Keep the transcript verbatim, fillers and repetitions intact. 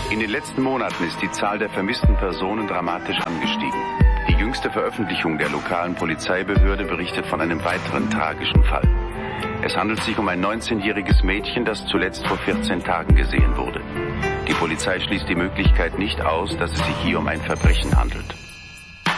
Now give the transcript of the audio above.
In den letzten Monaten ist die Zahl der vermissten Personen dramatisch angestiegen. Die jüngste Veröffentlichung der lokalen Polizeibehörde berichtet von einem weiteren tragischen Fall. Es handelt sich um ein neunzehnjähriges Mädchen, das zuletzt vor vierzehn Tagen gesehen wurde. Die Polizei schließt die Möglichkeit nicht aus, dass es sich hier um ein Verbrechen handelt.